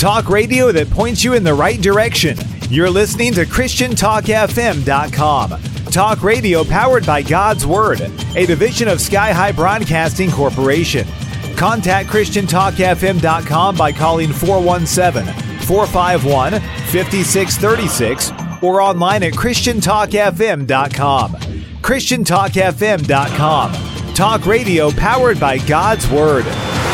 Talk radio that points you in the right direction. You're listening to ChristianTalkFM.com. Talk radio powered by God's Word, a division of Sky High Broadcasting Corporation. Contact ChristianTalkFM.com by calling 417-451-5636 or online at ChristianTalkFM.com. ChristianTalkFM.com. Talk radio powered by God's Word.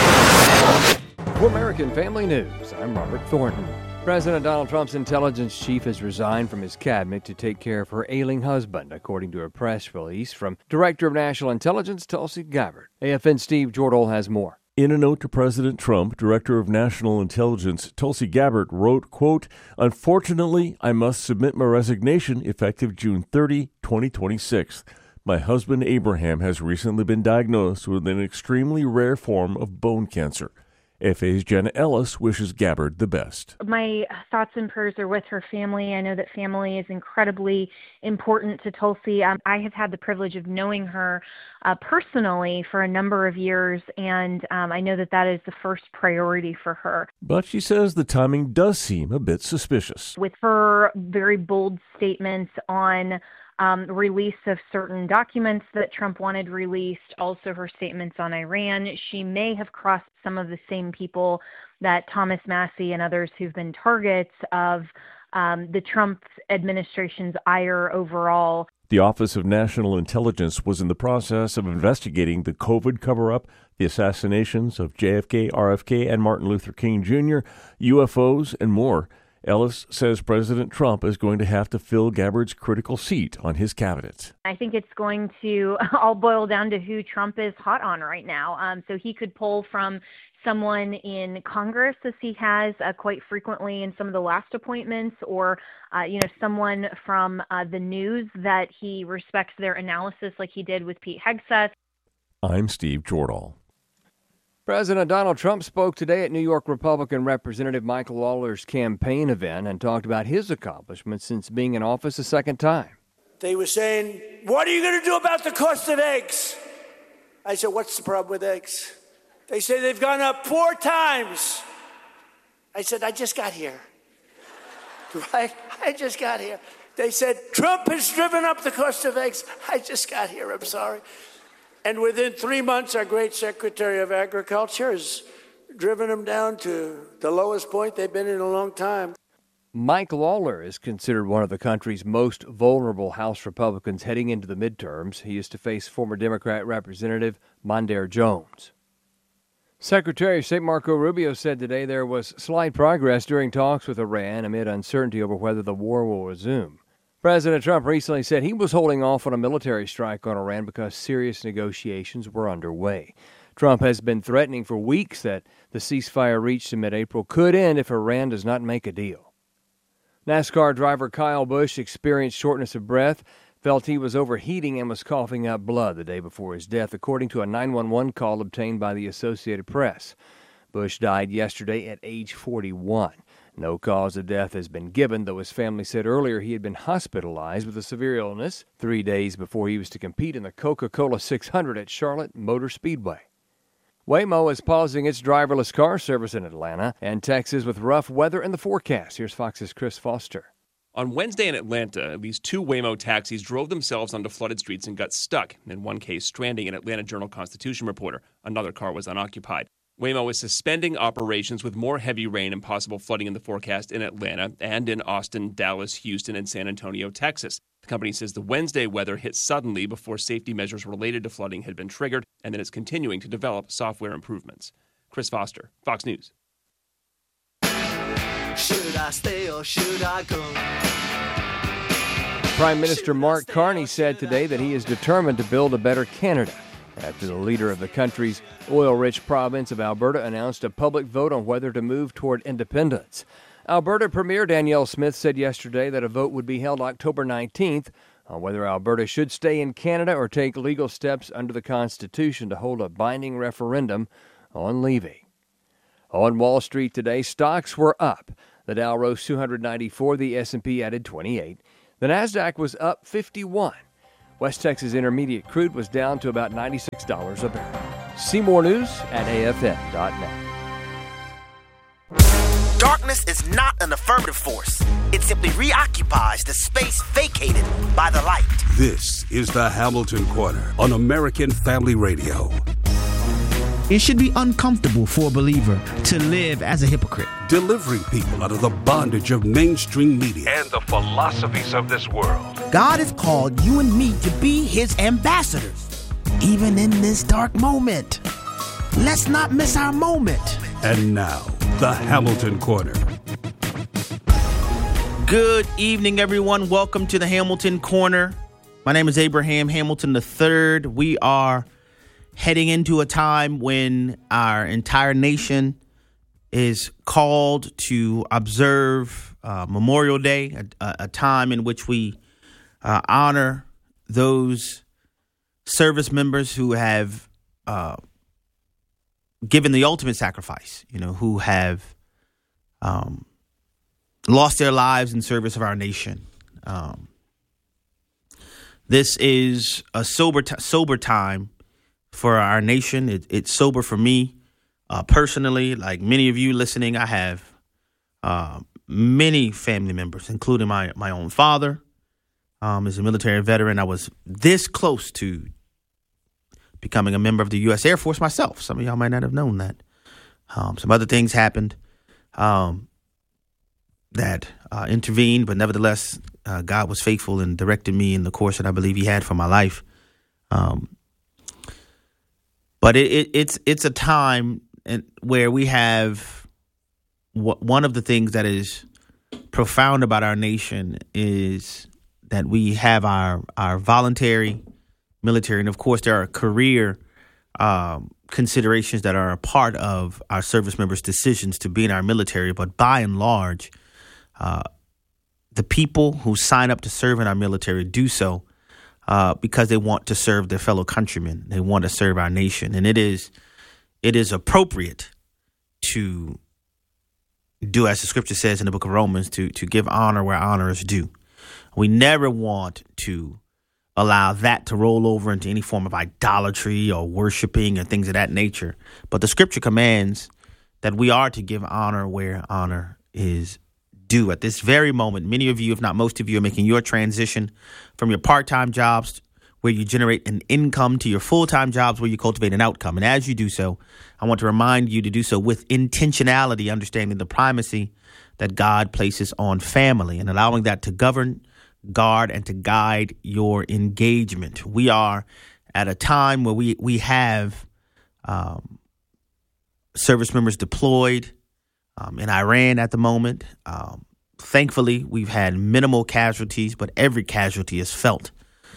For American Family News, I'm Robert Thornton. President Donald Trump's intelligence chief has resigned from his cabinet to take care of her ailing husband, according to a press release from Director of National Intelligence Tulsi Gabbard. AFN Steve Jordahl has more. In a note to President Trump, Director of National Intelligence Tulsi Gabbard wrote, quote, "Unfortunately, I must submit my resignation effective June 30, 2026. My husband Abraham has recently been diagnosed with an extremely rare form of bone cancer. FA's Jenna Ellis wishes Gabbard the best." My thoughts and prayers are with her family. I know that family is incredibly important to Tulsi. I have had the privilege of knowing her personally for a number of years, and I know that is the first priority for her. But she says the timing does seem a bit suspicious. With her very bold statements on release of certain documents that Trump wanted released, also her statements on Iran, she may have crossed some of the same people that Thomas Massie and others who've been targets of the Trump administration's ire overall. The Office of National Intelligence was in the process of investigating the COVID cover-up, the assassinations of JFK, RFK, and Martin Luther King Jr., UFOs, and more. Ellis says President Trump is going to have to fill Gabbard's critical seat on his cabinet. I think it's going to all boil down to who Trump is hot on right now. So he could pull from someone in Congress, as he has quite frequently in some of the last appointments, or someone from the news that he respects their analysis, like he did with Pete Hegseth. I'm Steve Jordahl. President Donald Trump spoke today at New York Republican Representative Michael Lawler's campaign event and talked about his accomplishments since being in office a second time. They were saying, "What are you going to do about the cost of eggs?" I said, "What's the problem with eggs?" They say they've gone up 4 times. I said, "I just got here." Right? I just got here. They said, "Trump has driven up the cost of eggs." I just got here. I'm sorry. And within 3 months, our great Secretary of Agriculture has driven them down to the lowest point they've been in a long time. Mike Lawler is considered one of the country's most vulnerable House Republicans heading into the midterms. He is to face former Democrat Representative Mondaire Jones. Secretary of State Marco Rubio said today there was slight progress during talks with Iran amid uncertainty over whether the war will resume. President Trump recently said he was holding off on a military strike on Iran because serious negotiations were underway. Trump has been threatening for weeks that the ceasefire reached in mid-April could end if Iran does not make a deal. NASCAR driver Kyle Busch experienced shortness of breath, felt he was overheating, and was coughing up blood the day before his death, according to a 911 call obtained by the Associated Press. Busch died yesterday at age 41. No cause of death has been given, though his family said earlier he had been hospitalized with a severe illness 3 days before he was to compete in the Coca-Cola 600 at Charlotte Motor Speedway. Waymo is pausing its driverless car service in Atlanta and Texas with rough weather in the forecast. Here's Fox's Chris Foster. On Wednesday in Atlanta, at least 2 Waymo taxis drove themselves onto flooded streets and got stuck. In one case, stranding an Atlanta Journal-Constitution reporter. Another car was unoccupied. Waymo is suspending operations with more heavy rain and possible flooding in the forecast in Atlanta and in Austin, Dallas, Houston, and San Antonio, Texas. The company says the Wednesday weather hit suddenly before safety measures related to flooding had been triggered, and that it's continuing to develop software improvements. Chris Foster, Fox News. Should I stay or should I go? Prime Minister Mark Carney said today that he is determined to build a better Canada after the leader of the country's oil-rich province of Alberta announced a public vote on whether to move toward independence. Alberta Premier Danielle Smith said yesterday that a vote would be held October 19th on whether Alberta should stay in Canada or take legal steps under the Constitution to hold a binding referendum on leaving. On Wall Street today, stocks were up. The Dow rose 294, the S&P added 28. The Nasdaq was up 51. West Texas Intermediate crude was down to about $96 a barrel. See more news at afn.net. Darkness darkness is not an affirmative force. It simply reoccupies the space vacated by the light. This is the Hamilton Corner on American Family Radio. It should be uncomfortable for a believer to live as a hypocrite. Delivering people out of the bondage of mainstream media and the philosophies of this world. God has called you and me to be his ambassadors, even in this dark moment. Let's not miss our moment. And now, the Hamilton Corner. Good evening, everyone. Welcome to the Hamilton Corner. My name is Abraham Hamilton III. We are heading into a time when our entire nation is called to observe Memorial Day, a time in which we honor those service members who have given the ultimate sacrifice, who have lost their lives in service of our nation. This is a sober time for our nation. It's sober for me personally. Like many of you listening, I have many family members, including my own father. As a military veteran, I was this close to becoming a member of the U.S. Air Force myself. Some of y'all might not have known that. Some other things happened that intervened, but nevertheless, God was faithful and directed me in the course that I believe he had for my life. But it's a time where we have one of the things that is profound about our nation is that we have our voluntary military. And of course, there are career considerations that are a part of our service members' decisions to be in our military. But by and large, the people who sign up to serve in our military do so because they want to serve their fellow countrymen. They want to serve our nation. And it is appropriate to do, as the scripture says in the book of Romans, to give honor where honor is due. We never want to allow that to roll over into any form of idolatry or worshiping and things of that nature. But the scripture commands that we are to give honor where honor is due. At this very moment, many of you, if not most of you, are making your transition from your part-time jobs where you generate an income to your full-time jobs where you cultivate an outcome. And as you do so, I want to remind you to do so with intentionality, understanding the primacy that God places on family and allowing that to govern, guard, and to guide your engagement. We are at a time where we have service members deployed in Iran at the moment. Thankfully, we've had minimal casualties, but every casualty is felt.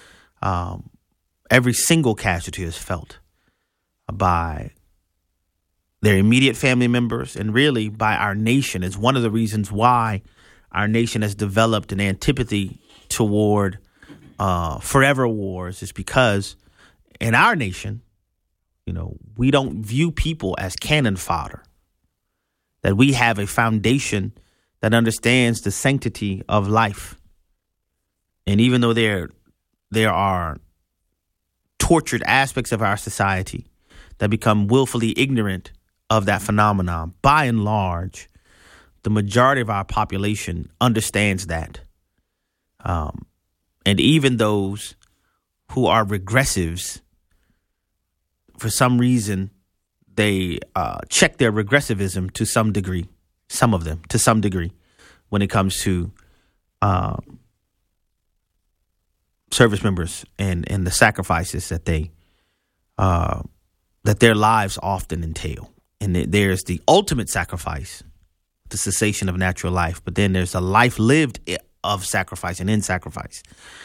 Every single casualty is felt by their immediate family members and really by our nation. It's one of the reasons why our nation has developed an antipathy toward forever wars is because in our nation, we don't view people as cannon fodder. That we have a foundation that understands the sanctity of life. And even though there are tortured aspects of our society that become willfully ignorant of that phenomenon, by and large, the majority of our population understands that. And even those who are regressives, for some reason, they check their regressivism to some degree, some of them to some degree, when it comes to service members and the sacrifices that that their lives often entail. And there's the ultimate sacrifice, the cessation of natural life, but then there's a life lived of sacrifice and in sacrifice.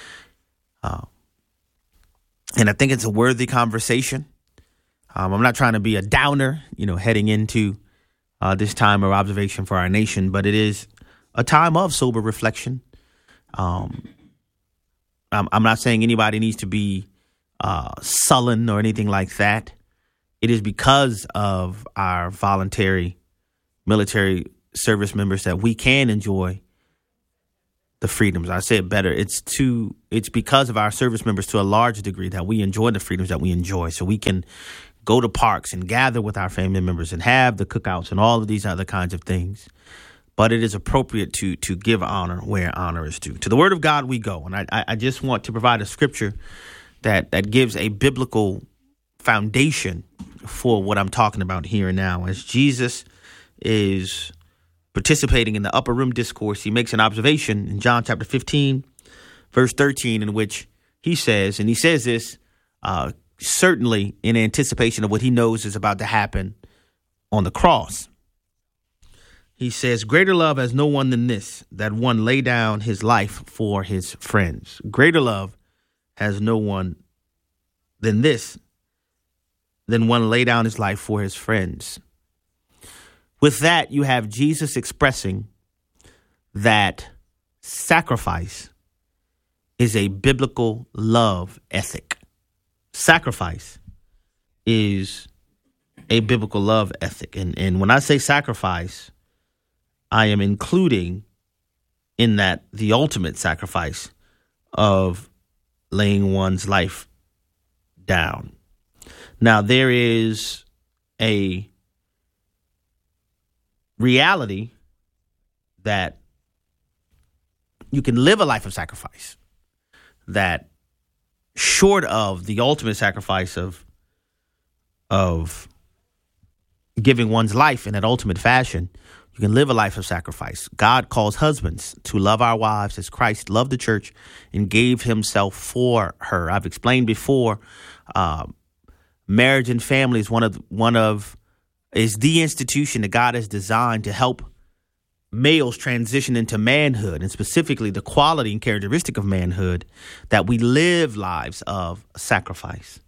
And I think it's a worthy conversation. I'm not trying to be a downer, heading into this time of observation for our nation, but it is a time of sober reflection. I'm not saying anybody needs to be sullen or anything like that. It is because of our voluntary military service members that we can enjoy the freedoms. I say it better. It's because of our service members to a large degree that we enjoy the freedoms that we enjoy. So we can go to parks and gather with our family members and have the cookouts and all of these other kinds of things. but it is appropriate to give honor where honor is due. To the word of God we go. And I just want to provide a scripture that gives a biblical foundation for what I'm talking about here and now. As Jesus is participating in the upper room discourse, he makes an observation in John chapter 15, verse 13, in which he says, and he says this certainly in anticipation of what he knows is about to happen on the cross. He says, greater love has no one than this, that one lay down his life for his friends. Greater love has no one than this, than one lay down his life for his friends. With that, you have Jesus expressing that sacrifice is a biblical love ethic. Sacrifice is a biblical love ethic. And when I say sacrifice, I am including in that the ultimate sacrifice of laying one's life down. Now, there is a reality that you can live a life of sacrifice, that short of the ultimate sacrifice of giving one's life in that ultimate fashion, you can live a life of sacrifice. God calls husbands to love our wives as Christ loved the church and gave himself for her. I've explained before, marriage and family is the institution that God has designed to help males transition into manhood, and specifically the quality and characteristic of manhood, that we live lives of sacrifice.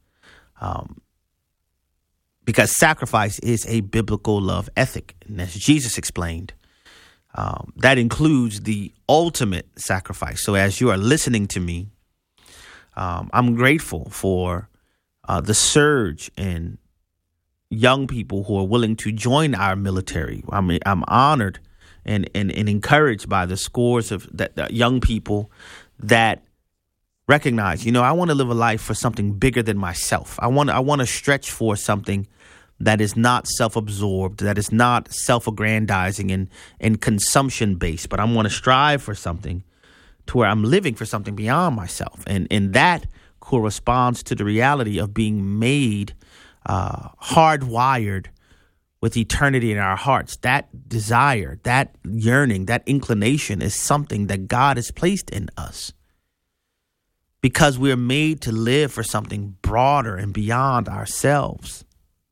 Because sacrifice is a biblical love ethic. And as Jesus explained, that includes the ultimate sacrifice. So as you are listening to me, I'm grateful for the surge in young people who are willing to join our military. I'm honored and encouraged by the scores of that young people that recognize, I want to live a life for something bigger than myself. I want to stretch for something that is not self-absorbed, that is not self-aggrandizing and consumption-based, but I want to strive for something to where I'm living for something beyond myself. And that corresponds to the reality of being made hardwired with eternity in our hearts. That desire, that yearning, that inclination is something that God has placed in us, because we are made to live for something broader and beyond ourselves.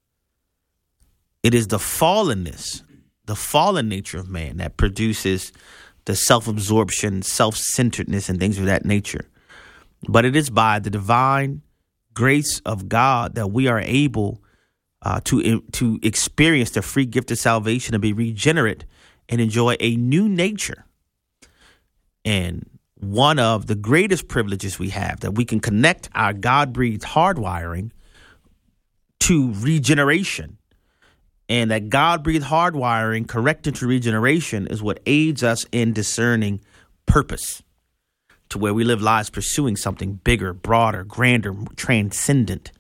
It is the fallenness, the fallen nature of man that produces the self-absorption, self-centeredness, and things of that nature. But it is by the divine grace of God that we are able to experience the free gift of salvation and be regenerate and enjoy a new nature. And one of the greatest privileges we have, that we can connect our God-breathed hardwiring to regeneration. And that God-breathed hardwiring corrected to regeneration is what aids us in discerning purpose, to where we live lives pursuing something bigger, broader, grander, transcendent,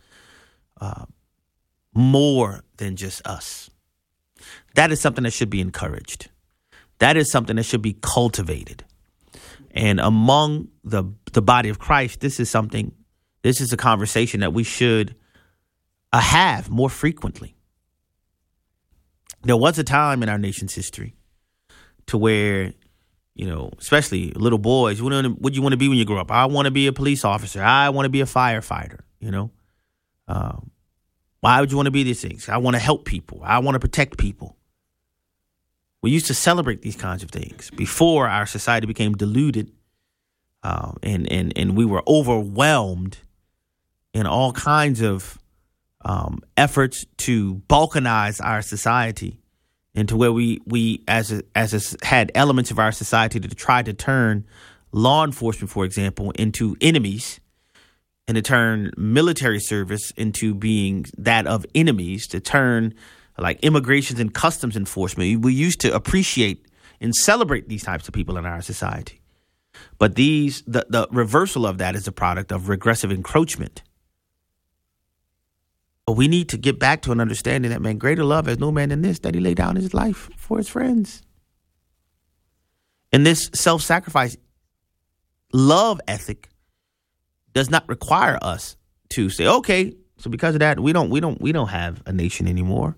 more than just us. That is something that should be encouraged. That is something that should be cultivated. And among the body of Christ, this is a conversation that we should have more frequently. There was a time in our nation's history to where, especially little boys, what do you want to be when you grow up? I want to be a police officer. I want to be a firefighter, Why would you want to be these things? I want to help people. I want to protect people. We used to celebrate these kinds of things before our society became diluted, and we were overwhelmed in all kinds of efforts to balkanize our society, into where we had elements of our society to try to turn law enforcement, for example, into enemies, and to turn military service into being that of enemies, to turn like immigration and customs enforcement. We used to appreciate and celebrate these types of people in our society. But the reversal of that is a product of regressive encroachment. But we need to get back to an understanding that, man, greater love has no man than this, that he laid down his life for his friends. And this self-sacrifice love ethic does not require us to say, okay, so because of that, we don't have a nation anymore.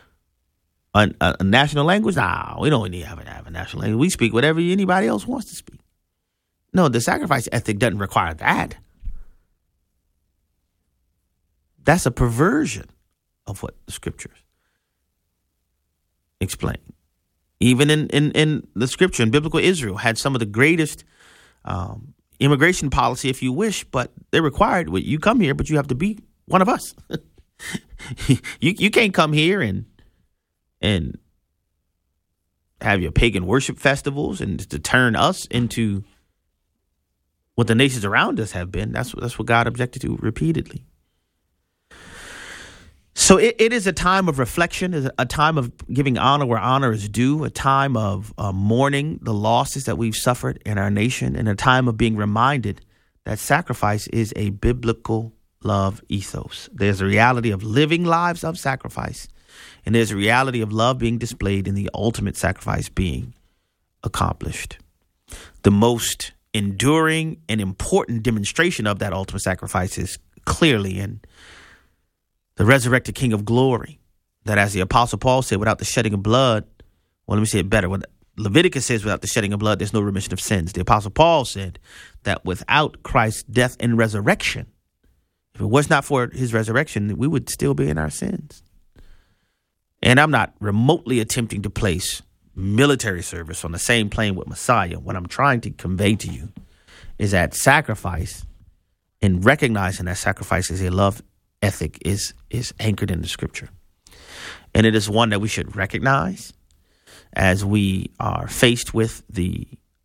A national language? Nah, we don't need to have a national language. We speak whatever anybody else wants to speak. No, the sacrifice ethic doesn't require that. That's a perversion of what the scriptures explain. Even in the scripture, in biblical Israel, had some of the greatest immigration policy, if you wish, but they required, well, you come here, but you have to be one of us. you can't come here and have your pagan worship festivals and to turn us into what the nations around us have been. That's what God objected to repeatedly. So it is a time of reflection, a time of giving honor where honor is due, a time of mourning the losses that we've suffered in our nation, and a time of being reminded that sacrifice is a biblical love ethos. There's a reality of living lives of sacrifice, and there's a reality of love being displayed in the ultimate sacrifice being accomplished. The most enduring and important demonstration of that ultimate sacrifice is clearly in the resurrected King of Glory, that as the Apostle Paul said, without the shedding of blood, well, let me say it better. What Leviticus says, without the shedding of blood, there's no remission of sins. The Apostle Paul said that without Christ's death and resurrection, if it was not for his resurrection, we would still be in our sins. And I'm not remotely attempting to place military service on the same plane with Messiah. What I'm trying to convey to you is that sacrifice, and recognizing that sacrifice is a love ethic, is anchored in the scripture. And it is one that we should recognize as we are faced with the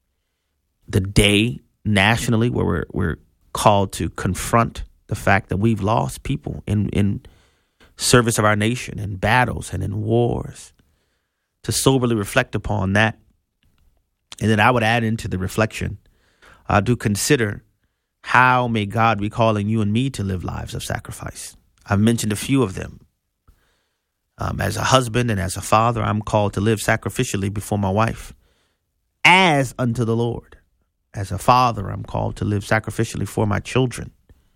day nationally where we're called to confront the fact that we've lost people in service of our nation, in battles and in wars, to soberly reflect upon that. And then I would add into the reflection, to consider how may God be calling you and me to live lives of sacrifice. I've mentioned a few of them. As a husband and as a father, I'm called to live sacrificially before my wife, as unto the Lord. As a father, I'm called to live sacrificially for my children.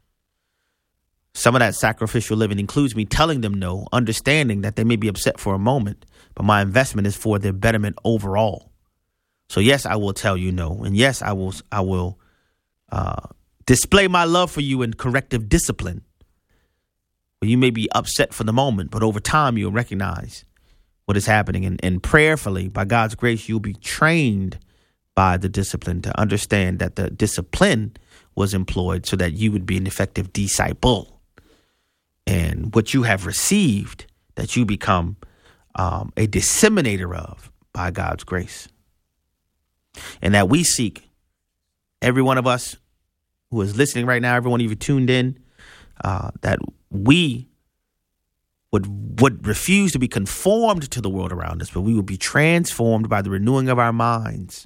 Some of that sacrificial living includes me telling them no, understanding that they may be upset for a moment, but my investment is for their betterment overall. So yes, I will tell you no. And yes, I will display my love for you in corrective discipline. You may be upset for the moment, but over time you'll recognize what is happening. And prayerfully, by God's grace, you'll be trained by the discipline to understand that the discipline was employed so that you would be an effective disciple. And what you have received, that you become a disseminator of by God's grace. And that we seek, every one of us who is listening right now, every one of you tuned in, that we would refuse to be conformed to the world around us, but we would be transformed by the renewing of our minds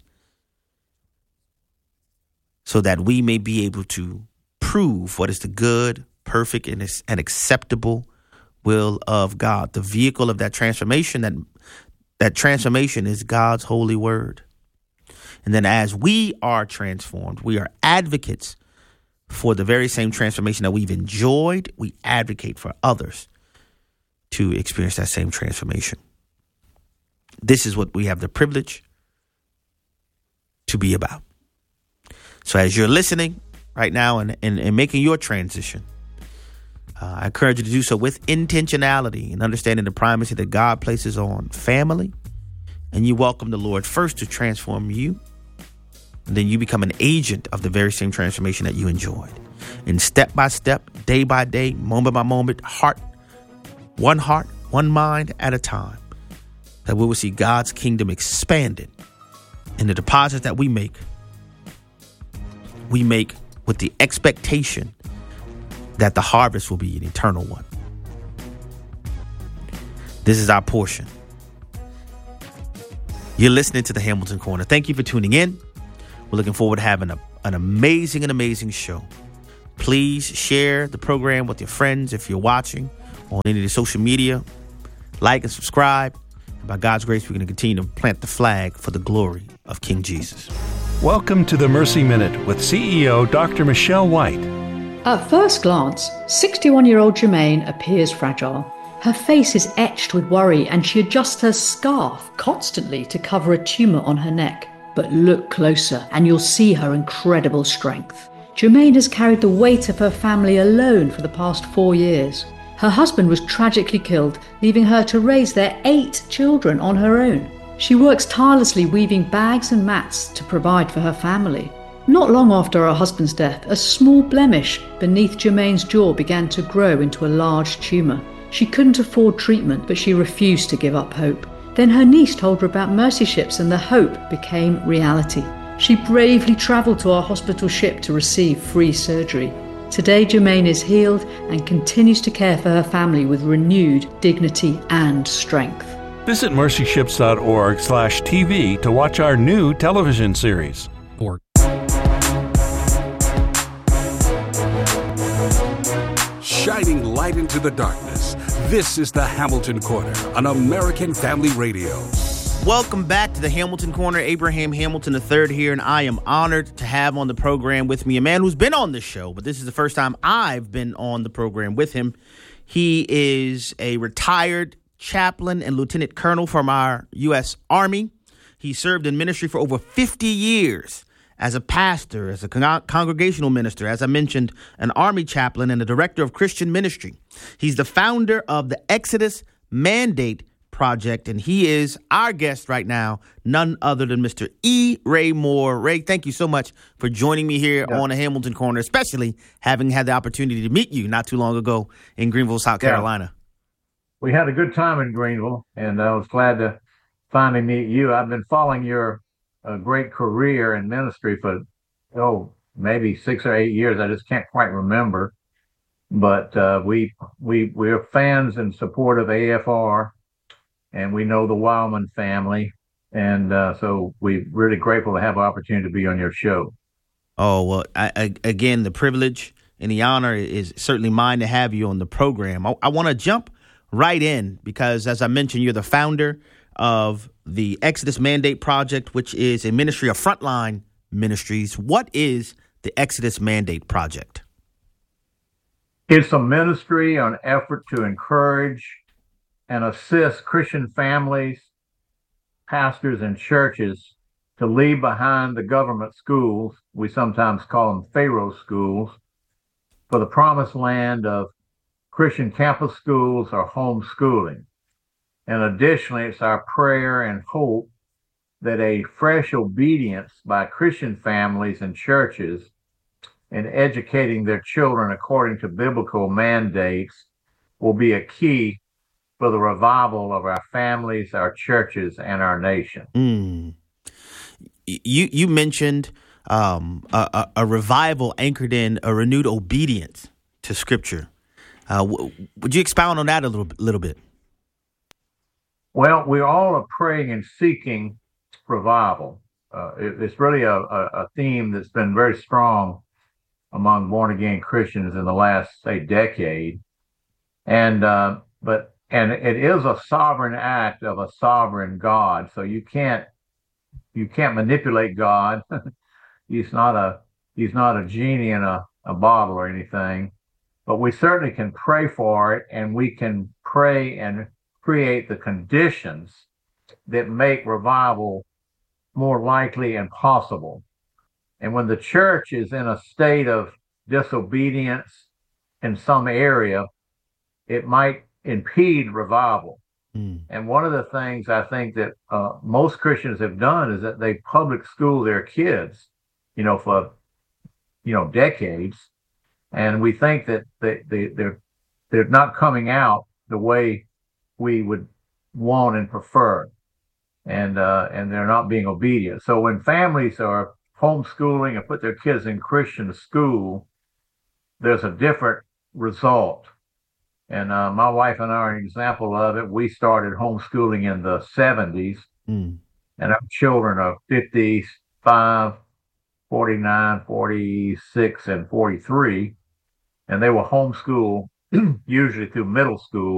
so that we may be able to prove what is the good, perfect, and acceptable will of God. The vehicle of that transformation, that transformation is God's holy word. And then as we are transformed, we are advocates for the very same transformation that we've enjoyed. We advocate for others to experience that same transformation. This is what we have the privilege to be about. So as you're listening right now and making your transition, I encourage you to do so with intentionality and understanding the primacy that God places on family. And you welcome the Lord first to transform you. And then you become an agent of the very same transformation that you enjoyed. And step by step, day by day, moment by moment, heart, one mind at a time, that we will see God's kingdom expanded. And the deposits that we make with the expectation that the harvest will be an eternal one. This is our portion. You're listening to the Hamilton Corner. Thank you for tuning in. We're looking forward to having an amazing show. Please share the program with your friends if you're watching on any of the social media. Like and subscribe. By God's grace, we're going to continue to plant the flag for the glory of King Jesus. Welcome to the Mercy Minute with CEO Dr. Michelle White. At first glance, 61-year-old Jermaine appears fragile. Her face is etched with worry and she adjusts her scarf constantly to cover a tumour on her neck. But look closer and you'll see her incredible strength. Jermaine has carried the weight of her family alone for the past 4 years. Her husband was tragically killed, leaving her to raise their 8 children on her own. She works tirelessly weaving bags and mats to provide for her family. Not long after her husband's death, a small blemish beneath Jermaine's jaw began to grow into a large tumour. She couldn't afford treatment, but she refused to give up hope. Then her niece told her about Mercy Ships and the hope became reality. She bravely travelled to our hospital ship to receive free surgery. Today, Jermaine is healed and continues to care for her family with renewed dignity and strength. Visit mercyships.org/TV to watch our new television series. Shining light into the darkness. This is the Hamilton Corner on American Family Radio. Welcome back to the Hamilton Corner. Abraham Hamilton III here, and I am honored to have on the program with me a man who's been on the show, but this is the first time I've been on the program with him. He is a retired chaplain and lieutenant colonel from our U.S. Army. He served in ministry for over 50 years as a pastor, as a congregational minister, as I mentioned, an Army chaplain and a director of Christian ministry. He's the founder of the Exodus Mandate Project, and he is our guest right now, none other than Mr. E. Ray Moore. Ray, thank you so much for joining me here on the Hamilton Corner, especially having had the opportunity to meet you not too long ago in Greenville, South Carolina. We had a good time in Greenville, and I was glad to finally meet you. I've been following your great career in ministry for, maybe 6 or 8 years. I just can't quite remember. But we're fans and support of AFR, and we know the Wildman family. And so we're really grateful to have the opportunity to be on your show. Oh, well, again, the privilege and the honor is certainly mine to have you on the program. I want to jump right in because, as I mentioned, you're the founder of the Exodus Mandate Project, which is a ministry of Frontline Ministries. What is the Exodus Mandate Project? It's a ministry, an effort to encourage and assist Christian families, pastors, and churches to leave behind the government schools, we sometimes call them Pharaoh schools, for the promised land of Christian campus schools or homeschooling. And additionally, it's our prayer and hope that a fresh obedience by Christian families and churches in educating their children according to biblical mandates will be a key for the revival of our families, our churches, and our nation. You mentioned a revival anchored in a renewed obedience to Scripture. Would you expound on that a little bit? Well, we all are praying and seeking revival. It's really a theme that's been very strong among born-again Christians in the last, say, decade. And it is a sovereign act of a sovereign God. So you can't manipulate God. He's not a genie in a bottle or anything. But we certainly can pray for it, and we can pray and create the conditions that make revival more likely and possible. And when the church is in a state of disobedience in some area, it might impede revival. And one of the things I think that most Christians have done is that they public school their kids, for decades, and we think that they're not coming out the way we would want and prefer, and they're not being obedient. So when families are homeschooling and put their kids in Christian school, there's a different result. And my wife and I are an example of it. We started homeschooling in the 70s, and our children are 55, 49, 46, and 43, and they were homeschooled usually through middle school.